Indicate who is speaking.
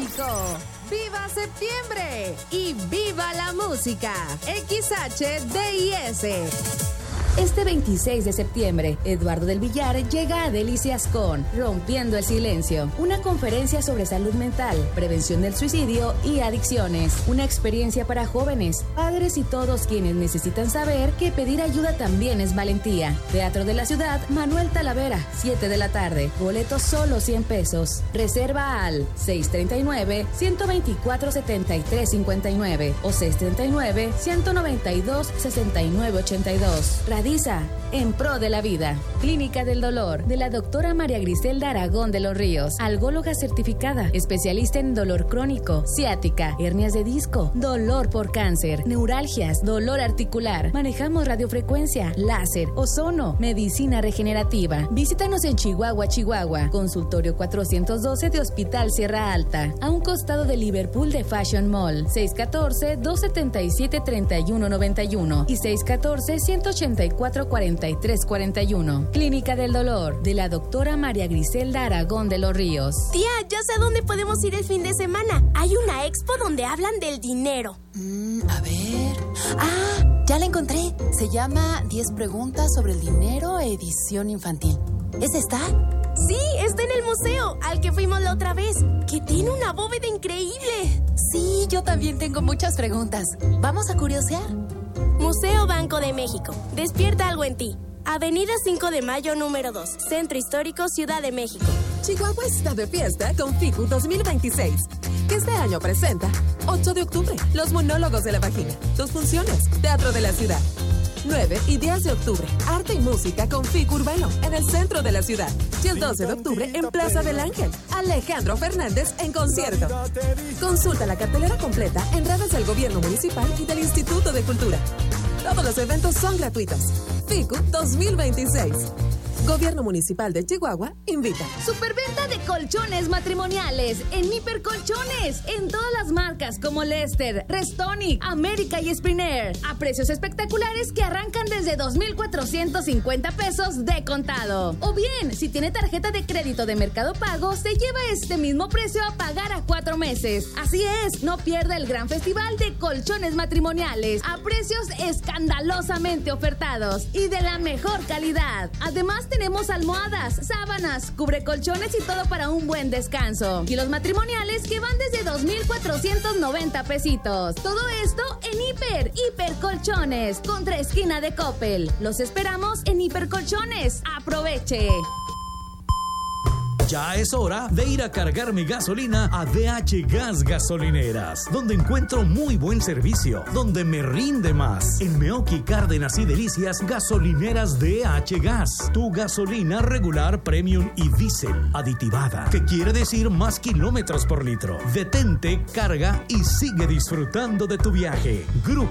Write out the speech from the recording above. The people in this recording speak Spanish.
Speaker 1: México. ¡Viva septiembre! ¡Y viva la música! XHDIS. Este 26 de septiembre, Eduardo del Villar llega a Delicias con Rompiendo el Silencio, una conferencia sobre salud mental, prevención del suicidio y adicciones. Una experiencia para jóvenes, padres y todos quienes necesitan saber que pedir ayuda también es valentía. Teatro de la Ciudad, Manuel Talavera, 7 de la tarde. Boletos solo 100 pesos. Reserva al 639-124-7359 o 639-192-6982. Radiza en pro de la vida. Clínica del Dolor de la doctora María Griselda Aragón de los Ríos, algóloga certificada, especialista en dolor crónico, ciática, hernias de disco, dolor por cáncer, neuralgias, dolor articular. Manejamos radiofrecuencia, láser, ozono, medicina regenerativa. Visítanos en Chihuahua, consultorio 412 de Hospital Sierra Alta, a un costado de Liverpool de Fashion Mall. 614-277-3191 y 614-184-4341. Clínica del Dolor de la doctora María Griselda Aragón de los Ríos.
Speaker 2: Tía, ya sé a dónde podemos ir el fin de semana. Hay una expo donde hablan del dinero.
Speaker 3: A ver... ya la encontré. Se llama 10 preguntas sobre el dinero, edición infantil. ¿Esa está?
Speaker 2: Sí, está en el museo, al que fuimos la otra vez, que tiene una bóveda increíble.
Speaker 3: Sí, yo también tengo muchas preguntas. ¿Vamos a curiosear?
Speaker 2: Museo Banco de México. Despierta algo en ti. Avenida 5 de Mayo, número 2. Centro Histórico, Ciudad de México.
Speaker 4: Chihuahua está de fiesta con FICU 2026, que este año presenta 8 de octubre, Los Monólogos de la Vagina. 2 funciones, Teatro de la Ciudad. 9 y 10 de octubre, Arte y Música con FICU Urbano, en el centro de la ciudad. Y el 12 de octubre, en Plaza del Ángel, Alejandro Fernández en concierto. Consulta la cartelera completa en redes del Gobierno Municipal y del Instituto de Cultura. Todos los eventos son gratuitos. FICU 2026. Gobierno Municipal de Chihuahua invita.
Speaker 1: Superventa de colchones matrimoniales en Hipercolchones, en todas las marcas como Lester, Restonic, América y Spriner, a precios espectaculares que arrancan desde 2,450 pesos de contado. O bien, si tiene tarjeta de crédito de Mercado Pago, se lleva este mismo precio a pagar a 4 meses. Así es, no pierda el gran festival de colchones matrimoniales a precios escandalosamente ofertados y de la mejor calidad. Además, tenemos almohadas, sábanas, cubrecolchones y todo para un buen descanso. Y los matrimoniales que van desde 2,490 pesitos. Todo esto en Hipercolchones, contra esquina de Coppel. Los esperamos en Hipercolchones. ¡Aproveche!
Speaker 5: Ya es hora de ir a cargar mi gasolina a DH Gas Gasolineras, donde encuentro muy buen servicio, donde me rinde más. En Meoqui, Cárdenas y Delicias, gasolineras DH Gas. Tu gasolina regular, premium y diésel aditivada, que quiere decir más kilómetros por litro. Detente, carga y sigue disfrutando de tu viaje. Grupo